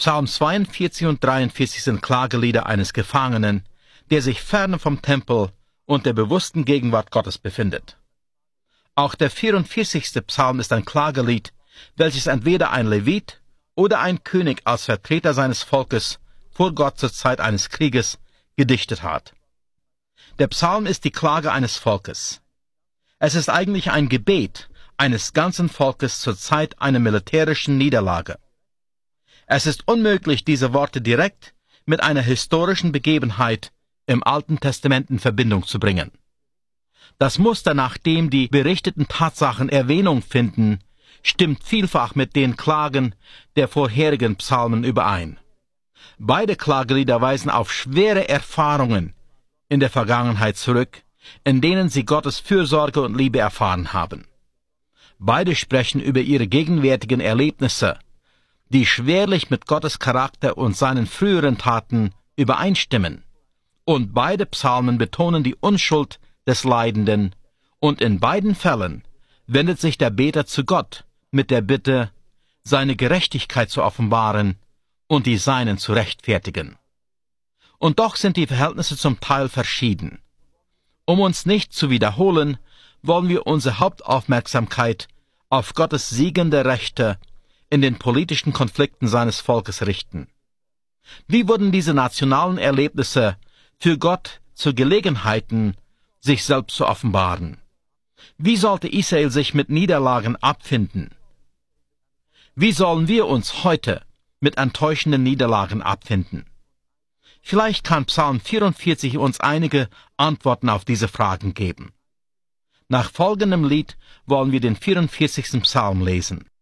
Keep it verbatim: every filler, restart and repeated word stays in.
Psalm zweiundvierzig und dreiundvierzig sind Klagelieder eines Gefangenen, der sich fern vom Tempel und der bewussten Gegenwart Gottes befindet. Auch der vierundvierzigste Psalm ist ein Klagelied, welches entweder ein Levit oder ein König als Vertreter seines Volkes vor Gott zur Zeit eines Krieges gedichtet hat. Der Psalm ist die Klage eines Volkes. Es ist eigentlich ein Gebet eines ganzen Volkes zur Zeit einer militärischen Niederlage. Es ist unmöglich, diese Worte direkt mit einer historischen Begebenheit im Alten Testament in Verbindung zu bringen. Das Muster, nach dem die berichteten Tatsachen Erwähnung finden, stimmt vielfach mit den Klagen der vorherigen Psalmen überein. Beide Klagelieder weisen auf schwere Erfahrungen in der Vergangenheit zurück, in denen sie Gottes Fürsorge und Liebe erfahren haben. Beide sprechen über ihre gegenwärtigen Erlebnisse, die schwerlich mit Gottes Charakter und seinen früheren Taten übereinstimmen. Und beide Psalmen betonen die Unschuld des Leidenden, und in beiden Fällen wendet sich der Beter zu Gott mit der Bitte, seine Gerechtigkeit zu offenbaren und die Seinen zu rechtfertigen. Und doch sind die Verhältnisse zum Teil verschieden. Um uns nicht zu wiederholen, wollen wir unsere Hauptaufmerksamkeit auf Gottes siegende Rechte in den politischen Konflikten seines Volkes richten. Wie wurden diese nationalen Erlebnisse für Gott zu Gelegenheiten, sich selbst zu offenbaren? Wie sollte Israel sich mit Niederlagen abfinden? Wie sollen wir uns heute mit enttäuschenden Niederlagen abfinden? Vielleicht kann Psalm vierundvierzig uns einige Antworten auf diese Fragen geben. Nach folgendem Lied wollen wir den vierundvierzigsten Psalm lesen.